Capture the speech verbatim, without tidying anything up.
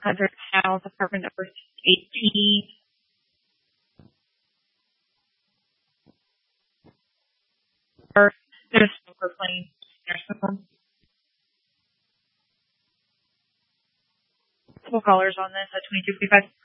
Hundred House, apartment number eighteen. Or there's a smoker playing nursing home. Full callers on this at twenty-two forty-five.